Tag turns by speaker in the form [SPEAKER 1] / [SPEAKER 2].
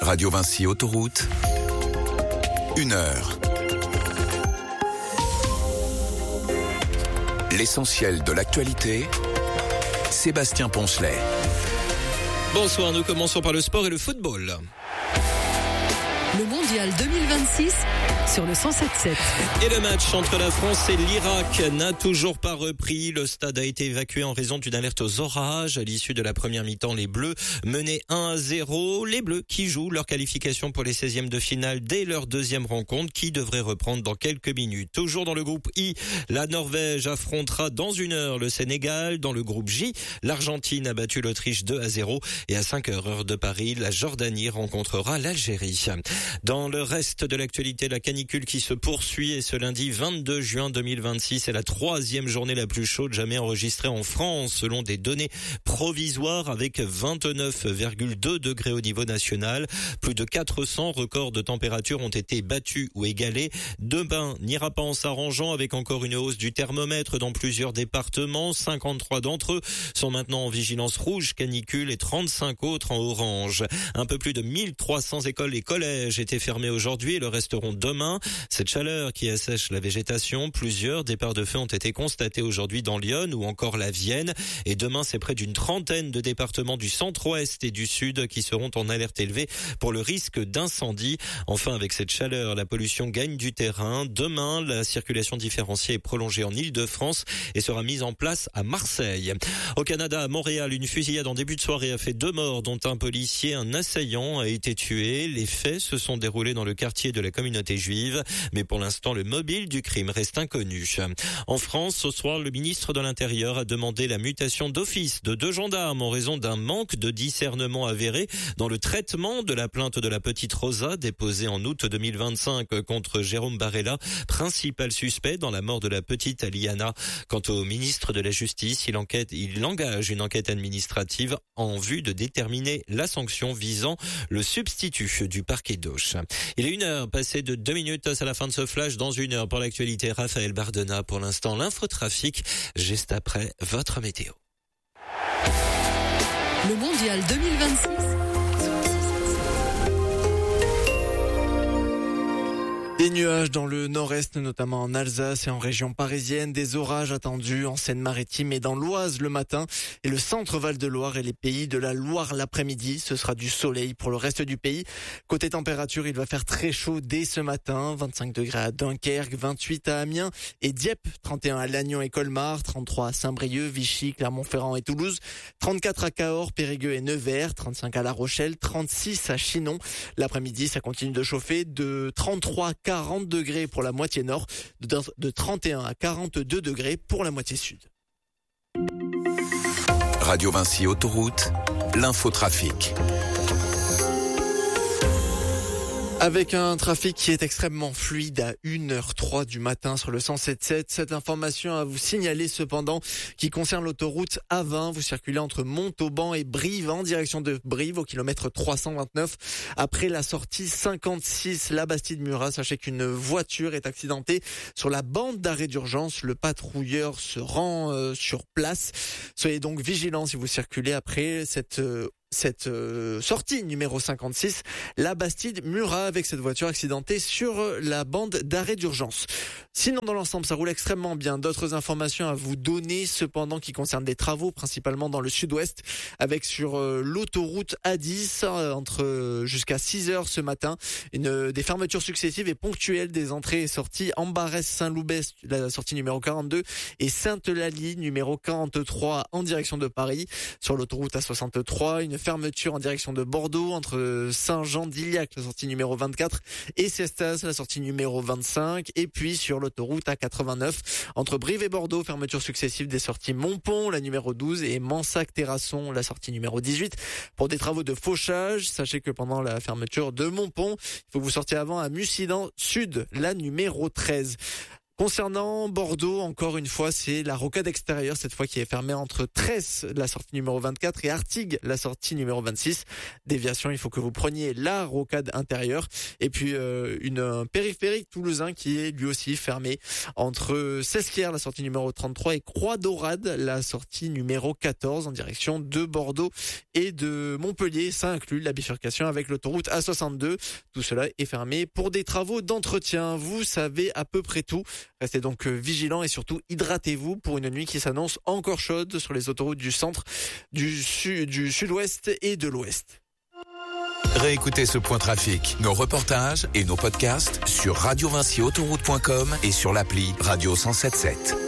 [SPEAKER 1] Radio Vinci Autoroute, 1 heure. L'essentiel de l'actualité, Sébastien Poncelet.
[SPEAKER 2] Bonsoir, nous commençons par le sport et le football.
[SPEAKER 3] Le mondial 2026 sur le 107.7.
[SPEAKER 2] Et le match entre la France et l'Irak n'a toujours pas repris. Le stade a été évacué en raison d'une alerte aux orages. À l'issue de la première mi-temps, les Bleus menaient 1-0. Les Bleus qui jouent leur qualification pour les 16e de finale dès leur deuxième rencontre qui devrait reprendre dans quelques minutes. Toujours dans le groupe I, la Norvège affrontera dans 1 heure le Sénégal. Dans le groupe J, l'Argentine a battu l'Autriche 2-0. Et à 5h heure de Paris, la Jordanie rencontrera l'Algérie. Dans le reste de l'actualité, la canicule qui se poursuit et ce lundi 22 juin 2026 est la 3e journée la plus chaude jamais enregistrée en France selon des données provisoires avec 29,2 degrés au niveau national. Plus de 400 records de température ont été battus ou égalés. Demain n'ira pas en s'arrangeant avec encore une hausse du thermomètre dans plusieurs départements. 53 d'entre eux sont maintenant en vigilance rouge canicule et 35 autres en orange. Un peu plus de 1300 écoles et collèges étaient fermés aujourd'hui et le resteront demain. Cette chaleur qui assèche la végétation, plusieurs départs de feu ont été constatés aujourd'hui dans Lyon ou encore la Vienne. Et demain, c'est près d'une trentaine de départements du centre-ouest et du sud qui seront en alerte élevée pour le risque d'incendie. Enfin, avec cette chaleur, la pollution gagne du terrain. Demain, la circulation différenciée est prolongée en Île-de-France et sera mise en place à Marseille. Au Canada, à Montréal, une fusillade en début de soirée a fait 2 morts, dont un policier. Un assaillant a été tué. Les faits se sont déroulés dans le quartier de la communauté juive, mais pour l'instant, le mobile du crime reste inconnu. En France, ce soir, le ministre de l'Intérieur a demandé la mutation d'office de 2 gendarmes en raison d'un manque de discernement avéré dans le traitement de la plainte de la petite Rosa déposée en août 2025 contre Jérôme Barella, principal suspect dans la mort de la petite Aliana. Quant au ministre de la Justice, il engage une enquête administrative en vue de déterminer la sanction visant le substitut du parquet d'Auch. Il est 1 heure, passé de 2 minutes à la fin de ce flash. Dans 1 heure pour l'actualité, Raphaël Bardena. Pour l'instant, l'infotrafic, juste après votre météo.
[SPEAKER 3] Le mondial 2026.
[SPEAKER 4] Des nuages dans le nord-est, notamment en Alsace et en région parisienne. Des orages attendus en Seine-Maritime et dans l'Oise le matin. Et le centre Val-de-Loire et les pays de la Loire l'après-midi. Ce sera du soleil pour le reste du pays. Côté température, il va faire très chaud dès ce matin. 25 degrés à Dunkerque, 28 à Amiens et Dieppe. 31 à Lannion et Colmar. 33 à Saint-Brieuc, Vichy, Clermont-Ferrand et Toulouse. 34 à Cahors, Périgueux et Nevers. 35 à La Rochelle. 36 à Chinon. L'après-midi, ça continue de chauffer de 33 à 40 degrés pour la moitié nord, de 31 à 42 degrés pour la moitié sud.
[SPEAKER 1] Radio Vinci Autoroute, l'infotrafic.
[SPEAKER 4] Avec un trafic qui est extrêmement fluide à 1h03 du matin sur le 107.7. Cette information à vous signaler cependant qui concerne l'autoroute A20. Vous circulez entre Montauban et Brive en direction de Brive au kilomètre 329. Après la sortie 56, la Bastide-Murat, sachez qu'une voiture est accidentée sur la bande d'arrêt d'urgence. Le patrouilleur se rend sur place. Soyez donc vigilants si vous circulez après cette sortie numéro 56, la Bastide-Murat, avec cette voiture accidentée sur la bande d'arrêt d'urgence. Sinon, dans l'ensemble, ça roule extrêmement bien. D'autres informations à vous donner, cependant, qui concernent des travaux, principalement dans le sud-ouest, avec sur l'autoroute A10, jusqu'à 6h ce matin, des fermetures successives et ponctuelles des entrées et sorties Ambarès-Saint-Loubès, la sortie numéro 42, et Sainte-Lalie, numéro 43, en direction de Paris. Sur l'autoroute A63, une fermeture en direction de Bordeaux, entre Saint-Jean-d'Iliac, la sortie numéro 24, et Cestas, la sortie numéro 25, et puis sur l'autoroute A89, entre Brive et Bordeaux, fermeture successive des sorties Montpont, la numéro 12, et Mansac-Terrasson, la sortie numéro 18. Pour des travaux de fauchage, sachez que pendant la fermeture de Montpont, il faut que vous sortiez avant à Mussidan Sud, la numéro 13. Concernant Bordeaux, encore une fois, c'est la rocade extérieure, cette fois qui est fermée entre Tresse, la sortie numéro 24, et Artigues, la sortie numéro 26. Déviation, il faut que vous preniez la rocade intérieure. Et puis un périphérique toulousain qui est lui aussi fermé entre Sesquières, la sortie numéro 33, et Croix-d'Orade, la sortie numéro 14, en direction de Bordeaux et de Montpellier. Ça inclut la bifurcation avec l'autoroute A62. Tout cela est fermé pour des travaux d'entretien. Vous savez à peu près tout. Restez donc vigilants et surtout hydratez-vous pour une nuit qui s'annonce encore chaude sur les autoroutes du centre, du sud-ouest et de l'ouest.
[SPEAKER 1] Réécoutez ce point trafic, nos reportages et nos podcasts sur radiovinciautoroute.com et sur l'appli Radio 107.7.